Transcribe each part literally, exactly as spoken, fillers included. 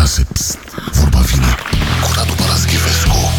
case. Psst, vorba vine cu Radu Paraschivescu.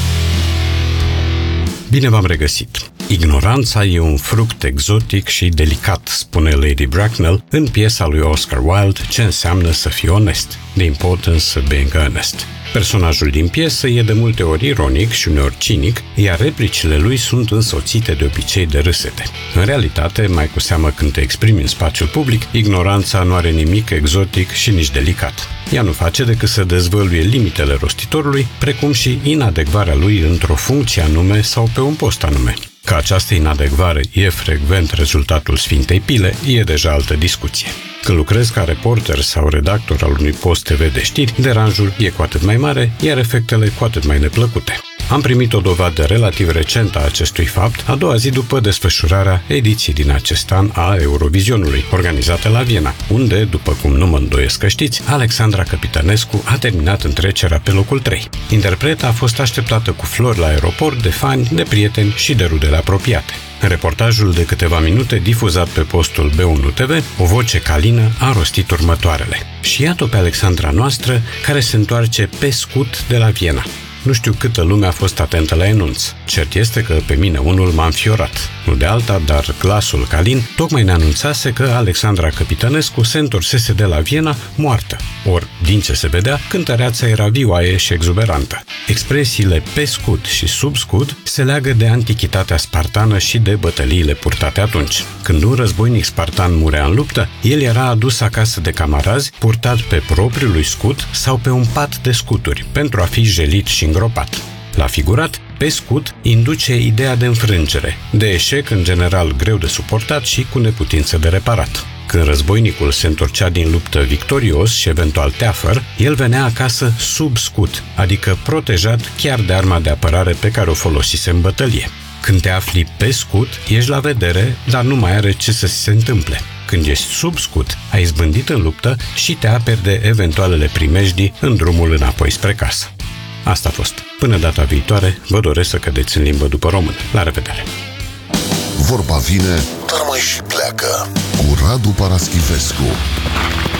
Bine v-am regăsit! Ignoranța e un fruct exotic și delicat, spune Lady Bracknell în piesa lui Oscar Wilde Ce înseamnă să fii onest, The Importance of Being Honest. Personajul din piesă e de multe ori ironic și uneori cinic, iar replicile lui sunt însoțite de obicei de râsete. În realitate, mai cu seamă când te exprimi în spațiul public, ignoranța nu are nimic exotic și nici delicat. Ea nu face decât să dezvăluie limitele rostitorului, precum și inadecvarea lui într-o funcție anume sau pe un post anume. Că această inadecvare e frecvent rezultatul Sfintei Pile, e deja altă discuție. Când lucrezi ca reporter sau redactor al unui post T V de știri, deranjul e cu atât mai mare, iar efectele cu atât mai neplăcute. Am primit o dovadă relativ recentă a acestui fapt, a doua zi după desfășurarea ediției din acest an a Eurovizionului, organizată la Viena, unde, după cum nu mă îndoiesc că știți, Alexandra Capitanescu a terminat întrecerea pe locul trei. Interpreta a fost așteptată cu flori la aeroport de fani, de prieteni și de rudele apropiate. În reportajul de câteva minute difuzat pe postul B unu T V, o voce calină a rostit următoarele. Și iată pe Alexandra noastră, care se întoarce pe scut de la Viena. Nu știu câtă lume a fost atentă la enunț. Cert este că pe mine unul m-a înfiorat. Nu de alta, dar glasul calin tocmai ne anunțase că Alexandra Capitanescu se întorsese de la Viena moartă. Ori, din ce se vedea, cântăreața era vioaie și exuberantă. Expresiile pe scut și sub scut se leagă de antichitatea spartană și de bătăliile purtate atunci. Când un războinic spartan murea în luptă, el era adus acasă de camarazi, purtat pe propriul lui scut sau pe un pat de scuturi, pentru a fi jelit și îngropat. La figurat, pe scut induce ideea de înfrângere, de eșec în general greu de suportat și cu neputință de reparat. Când războinicul se întorcea din luptă victorios și eventual teafăr, el venea acasă sub scut, adică protejat chiar de arma de apărare pe care o folosise în bătălie. Când te afli pe scut, ești la vedere, dar nu mai are ce să se întâmple. Când ești sub scut, ai izbândit în luptă și te aperi de eventualele primejdii în drumul înapoi spre casă. Asta a fost. Până data viitoare, vă doresc să cădeți în limbă după română. La revedere! Vorba vine, dar mai și pleacă cu Radu Paraschivescu.